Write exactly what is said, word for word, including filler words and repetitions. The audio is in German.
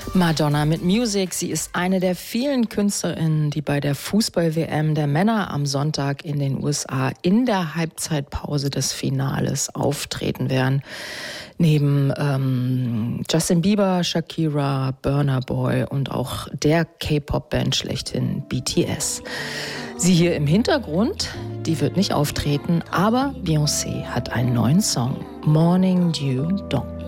Madonna mit Music. Sie ist eine der vielen Künstlerinnen, die bei der Fußball-W M der Männer am Sonntag in den U S A in der Halbzeitpause des Finales auftreten werden. Neben ähm, Justin Bieber, Shakira, Burna Boy und auch der K-Pop-Band schlechthin B T S. Sie hier im Hintergrund, die wird nicht auftreten, aber Beyoncé hat einen neuen Song, Morning Dew Dawn.